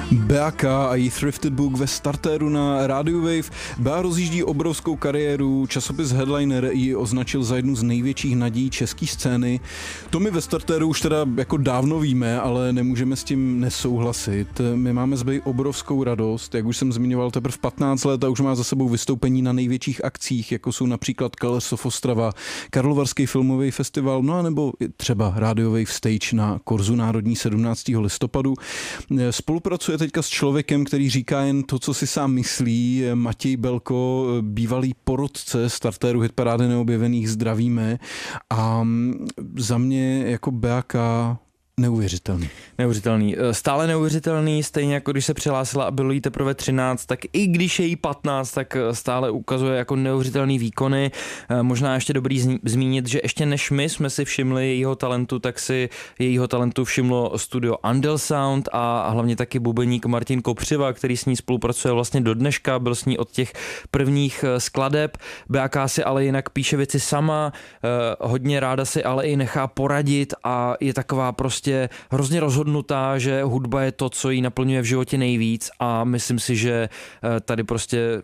Beaka a její Thrifted Book ve startéru na Radio Wave. Bea rozjíždí obrovskou kariéru, časopis Headliner ji označil za jednu z největších nadějí české scény. To my ve startéru už teda jako dávno víme, ale nemůžeme s tím nesouhlasit. My máme z Bey obrovskou radost, jak už jsem zmiňoval, teprve 15 let a už má za sebou vystoupení na největších akcích, jako jsou například Colors of Ostrava, Karlovarský filmový festival, no a nebo třeba Radio Wave Stage na Korzu Národní 17. listopadu. Spolupracuje teďka s člověkem, který říká jen to, co si sám myslí. Matěj Belko, bývalý porotce startéru hitparády neobjevených, zdravíme. A za mě jako Beaka neuvěřitelný. Stále neuvěřitelný, stejně jako když se přihlásila a bylo jí teprve 13, tak i když je jí 15, tak stále ukazuje jako neuvěřitelný výkony. Možná ještě dobrý zmínit, že ještě než my jsme si všimli jejího talentu, tak si jejího talentu všimlo studio Andel Sound a hlavně taky bubeník Martin Kopřiva, který s ní spolupracuje vlastně do dneška, byl s ní od těch prvních skladeb. Beaka si ale jinak píše věci sama, hodně ráda si ale i nechá poradit a je taková prostě hrozně rozhodnutá, že hudba je to, co jí naplňuje v životě nejvíc a myslím si, že tady prostě,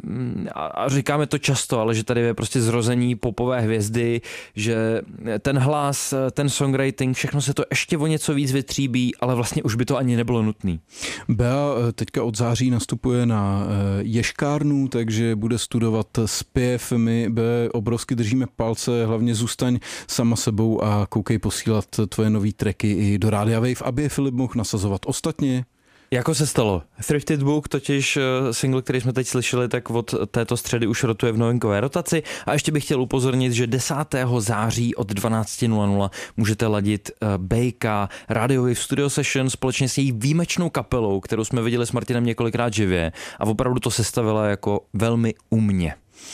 a říkáme to často, ale že tady je prostě zrození popové hvězdy, že ten hlas, ten songwriting, všechno se to ještě o něco víc vytříbí, ale vlastně už by to ani nebylo nutný. Bea teďka od září nastupuje na ješkárnu, takže bude studovat zpěv. My obrovsky držíme palce, hlavně zůstaň sama sebou a koukej posílat tvoje nový tracky i do Rádia Wave, aby je Filip mohl nasazovat ostatně. Jako se stalo. Thrifted Book, totiž single, který jsme teď slyšeli, tak od této středy už rotuje v novinkové rotaci. A ještě bych chtěl upozornit, že 10. září od 12:00 můžete ladit Bejka Radio Wave Studio Session společně s její výjimečnou kapelou, kterou jsme viděli s Martinem několikrát živě a opravdu to sestavila jako velmi umně.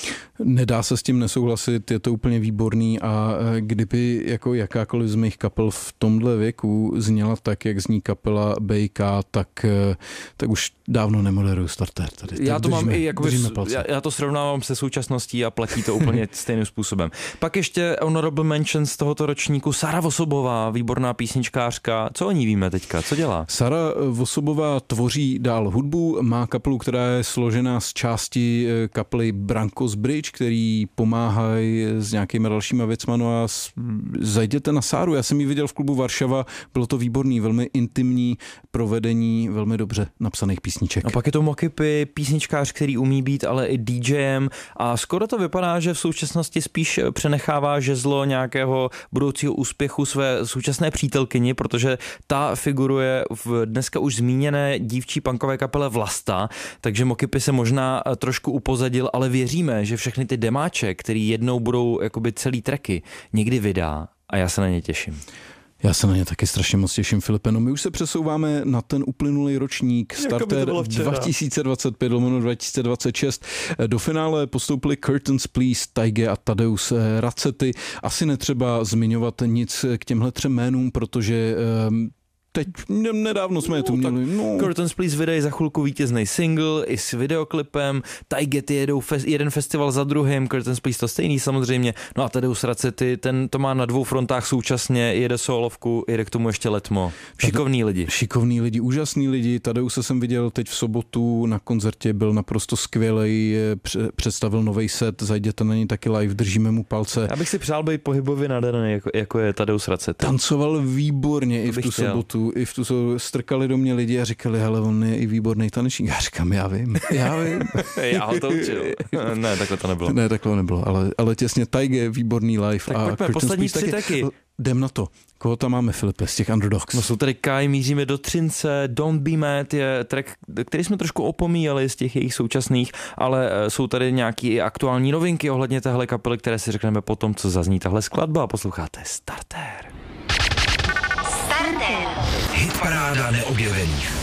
Nedá se s tím nesouhlasit, je to úplně výborný a kdyby jako jakákoliv z mých kapel v tomhle věku zněla tak, jak zní kapela BK, tak už dávno nemoderuju startér tady. Já to mám i jakoby, já to srovnávám se současností a platí to úplně stejným způsobem. Pak ještě honorable mention z tohoto ročníku Sara Vosobová, výborná písničkářka. Co o ní víme teďka? Co dělá? Sara Vosobová tvoří dál hudbu, má kapelu, která je složená z části kapely Brankos Bridge, který pomáhají s nějakýma dalšíma věcma, no a zajděte na Sáru, já jsem ji viděl v klubu Varšava, bylo to výborný, velmi intimní provedení, velmi dobře napsaných písniček. A pak je to Mokipy, písničkář, který umí být ale i DJem a skoro to vypadá, že v současnosti spíš přenechává žezlo nějakého budoucího úspěchu své současné přítelkyni, protože ta figuruje v dneska už zmíněné dívčí punkové kapele Vlasta, takže Mokipy se možná trošku upozadil, ale věříme, že všechny ty demáče, který jednou budou jakoby celý tracky, někdy vydá a já se na ně těším. Já se na ně taky strašně moc těším, Filipe. No my už se přesouváme na ten uplynulý ročník, startér 2025/2026. Do finále postoupili Curtains Please, Taige a Tadeus Racety. Asi netřeba zmiňovat nic k těmhle třem jménům, protože teď nedávno jsme je tu měli. No. Curtains Please vydají za chvilku vítězný single i s videoklipem, Taigety jedou jeden festival za druhým, Curtains Please to stejný samozřejmě, no a Tadeus Racety, ten to má na dvou frontách současně, jede solovku, jede k tomu ještě letmo. Šikovný lidi, úžasný lidi. Tadeusa jsem viděl teď v sobotu na koncertě, byl naprosto skvělej, představil novej set, zajděte na něj taky live, držíme mu palce. Já bych si přál být pohybově nadaný, jako je Tadeus Racety. Tancoval výborně i v tu sobotu. I v tu strkali do mě lidi a říkali, hele, on je i výborný tanečník. Já říkám, já vím. Já ho to učil. Ne, takhle to nebylo. Ne, takhle nebylo, ale těsně Taige, výborný live. Tak pojďme, poslední tři taky. Jdem na to. Koho tam máme, Filipe, z těch underdogs? No jsou tady Kai, míříme do Třince, Don't Be Mad je track, který jsme trošku opomíjeli z těch jejich současných, ale jsou tady nějaký i aktuální novinky ohledně téhle kapely, které si řekneme potom, co zazní tahle skladba. Posloucháte Startér. Hitparáda neobjevených.